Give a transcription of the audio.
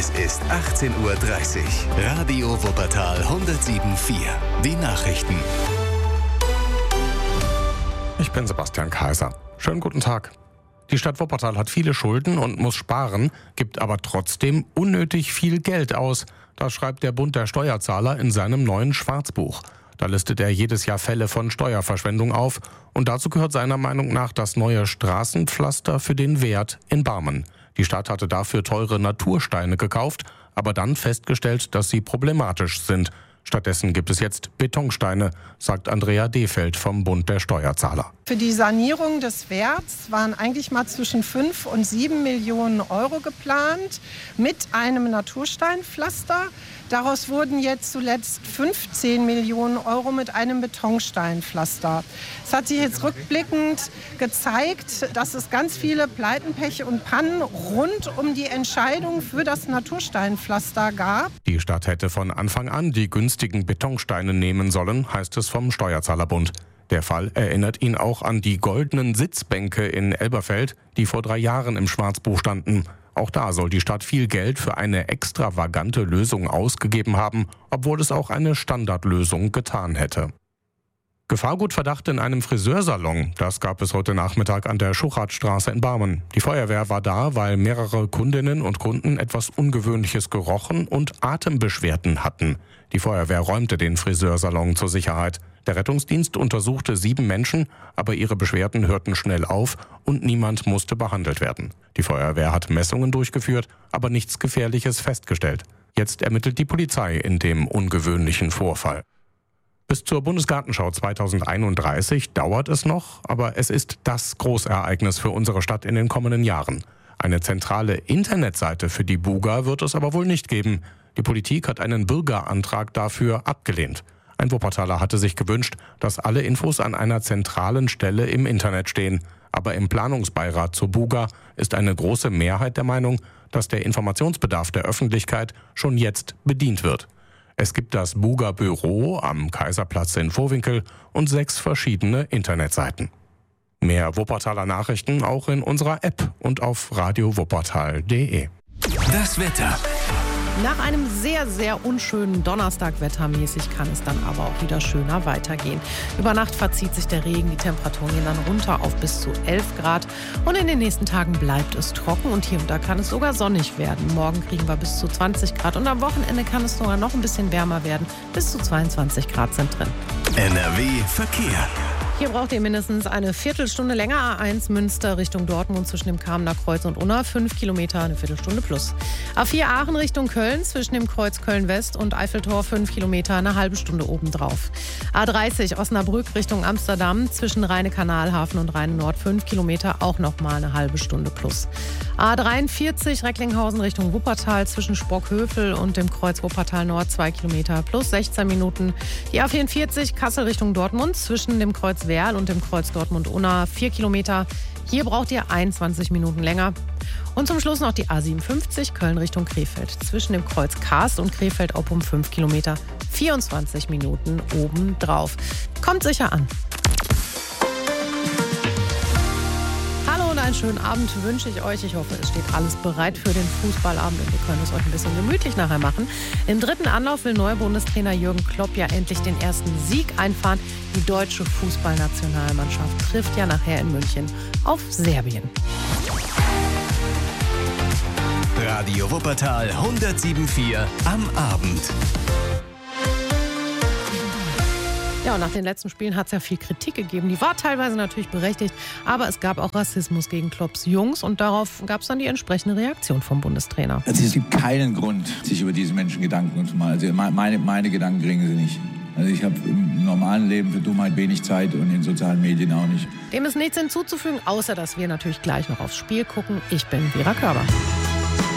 Es ist 18:30 Uhr. Radio Wuppertal 107.4. Die Nachrichten. Ich bin Sebastian Kaiser. Schönen guten Tag. Die Stadt Wuppertal hat viele Schulden und muss sparen, gibt aber trotzdem unnötig viel Geld aus. Das schreibt der Bund der Steuerzahler in seinem neuen Schwarzbuch. Da listet er jedes Jahr Fälle von Steuerverschwendung auf. Und dazu gehört seiner Meinung nach das neue Straßenpflaster für den Wert in Barmen. Die Stadt hatte dafür teure Natursteine gekauft, aber dann festgestellt, dass sie problematisch sind. Stattdessen gibt es jetzt Betonsteine, sagt Andrea Dehfeld vom Bund der Steuerzahler. Für die Sanierung des Werts waren eigentlich mal zwischen 5 und 7 Millionen Euro geplant mit einem Natursteinpflaster. Daraus wurden jetzt zuletzt 15 Millionen Euro mit einem Betonsteinpflaster. Es hat sich jetzt rückblickend gezeigt, dass es ganz viele Pleiten, Pech und Pannen rund um die Entscheidung für das Natursteinpflaster gab. Die Stadt hätte von Anfang an die günstigen Betonsteine nehmen sollen, heißt es vom Steuerzahlerbund. Der Fall erinnert ihn auch an die goldenen Sitzbänke in Elberfeld, die vor 3 Jahren im Schwarzbuch standen. Auch da soll die Stadt viel Geld für eine extravagante Lösung ausgegeben haben, obwohl es auch eine Standardlösung getan hätte. Gefahrgutverdacht in einem Friseursalon, das gab es heute Nachmittag an der Schuchatstraße in Barmen. Die Feuerwehr war da, weil mehrere Kundinnen und Kunden etwas Ungewöhnliches gerochen und Atembeschwerden hatten. Die Feuerwehr räumte den Friseursalon zur Sicherheit. Der Rettungsdienst untersuchte 7 Menschen, aber ihre Beschwerden hörten schnell auf und niemand musste behandelt werden. Die Feuerwehr hat Messungen durchgeführt, aber nichts Gefährliches festgestellt. Jetzt ermittelt die Polizei in dem ungewöhnlichen Vorfall. Bis zur Bundesgartenschau 2031 dauert es noch, aber es ist das Großereignis für unsere Stadt in den kommenden Jahren. Eine zentrale Internetseite für die Buga wird es aber wohl nicht geben. Die Politik hat einen Bürgerantrag dafür abgelehnt. Ein Wuppertaler hatte sich gewünscht, dass alle Infos an einer zentralen Stelle im Internet stehen. Aber im Planungsbeirat zur Buga ist eine große Mehrheit der Meinung, dass der Informationsbedarf der Öffentlichkeit schon jetzt bedient wird. Es gibt das Buga-Büro am Kaiserplatz in Vohwinkel und 6 verschiedene Internetseiten. Mehr Wuppertaler Nachrichten auch in unserer App und auf radiowuppertal.de. Das Wetter. Nach einem sehr, sehr unschönen Donnerstag wettermäßig kann es dann aber auch wieder schöner weitergehen. Über Nacht verzieht sich der Regen, die Temperaturen gehen dann runter auf bis zu 11 Grad. Und in den nächsten Tagen bleibt es trocken und hier und da kann es sogar sonnig werden. Morgen kriegen wir bis zu 20 Grad und am Wochenende kann es sogar noch ein bisschen wärmer werden. Bis zu 22 Grad sind drin. NRW Verkehr. Hier braucht ihr mindestens eine Viertelstunde länger. A1 Münster Richtung Dortmund zwischen dem Kamener Kreuz und Unna. 5 Kilometer, eine Viertelstunde plus. A4 Aachen Richtung Köln zwischen dem Kreuz Köln-West und Eiffeltor. 5 Kilometer, eine halbe Stunde obendrauf. A30 Osnabrück Richtung Amsterdam zwischen Rheine-Kanalhafen und Rheine-Nord. 5 Kilometer, auch nochmal eine halbe Stunde plus. A43 Recklinghausen Richtung Wuppertal zwischen Spockhövel und dem Kreuz Wuppertal Nord. 2 Kilometer plus 16 Minuten. Die A44 Kassel Richtung Dortmund zwischen dem Kreuz Werl und dem Kreuz Dortmund-Unna 4 Kilometer. Hier braucht ihr 21 Minuten länger. Und zum Schluss noch die A57 Köln Richtung Krefeld. Zwischen dem Kreuz Karst und Krefeld-Oppum 5 Kilometer. 24 Minuten obendrauf. Kommt sicher an. Hallo und einen schönen Abend wünsche ich euch. Ich hoffe, es steht alles bereit für den Fußballabend und wir können es euch ein bisschen gemütlich nachher machen. Im 3. Anlauf will neuer Bundestrainer Jürgen Klopp ja endlich den ersten Sieg einfahren. Die deutsche Fußballnationalmannschaft trifft ja nachher in München auf Serbien. Radio Wuppertal 107.4 am Abend. Ja, und nach den letzten Spielen hat es ja viel Kritik gegeben. Die war teilweise natürlich berechtigt, aber es gab auch Rassismus gegen Klopps Jungs und darauf gab es dann die entsprechende Reaktion vom Bundestrainer. Also es gibt keinen Grund, sich über diese Menschen Gedanken zu machen. Also meine Gedanken kriegen sie nicht. Also ich habe im normalen Leben für Dummheit wenig Zeit und in sozialen Medien auch nicht. Dem ist nichts hinzuzufügen, außer dass wir natürlich gleich noch aufs Spiel gucken. Ich bin Vera Körber.